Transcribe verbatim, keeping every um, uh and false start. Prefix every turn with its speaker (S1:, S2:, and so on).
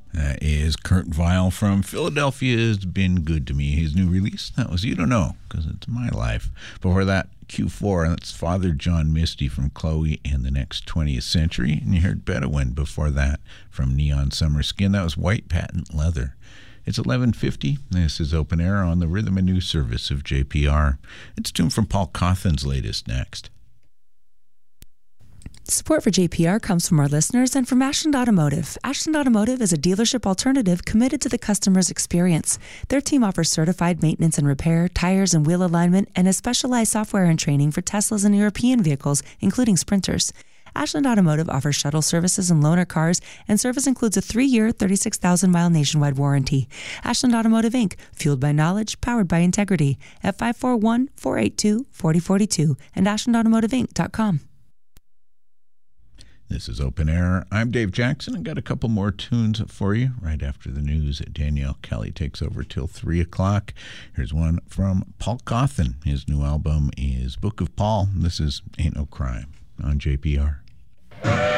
S1: That is Kurt Vile from Philadelphia Has Been Good to Me. His new release, that was You Don't Know, because it's my life. Before that, Q four, that's Father John Misty from Chloe and the Next twentieth Century. And you heard Bedouin before that from Neon Summer Skin. That was White Patent Leather. It's eleven fifty. This is Open Air on the Rhythm and News service of J P R. It's tuned from Paul Cawthon's latest next.
S2: Support for J P R comes from our listeners and from Ashland Automotive. Ashland Automotive is a dealership alternative committed to the customer's experience. Their team offers certified maintenance and repair, tires and wheel alignment, and a specialized software and training for Teslas and European vehicles, including Sprinters. Ashland Automotive offers shuttle services and loaner cars, and service includes a three-year, thirty-six thousand mile nationwide warranty. Ashland Automotive, Incorporated, fueled by knowledge, powered by integrity, at five four one, four eight two, four zero four two and ashland automotive inc dot com.
S1: This is Open Air. I'm Dave Jackson. I've got a couple more tunes for you right after the news. Danielle Kelly takes over till three o'clock. Here's one from Paul Cawthon. His new album is Book of Paul. This is Ain't No Crime on J P R.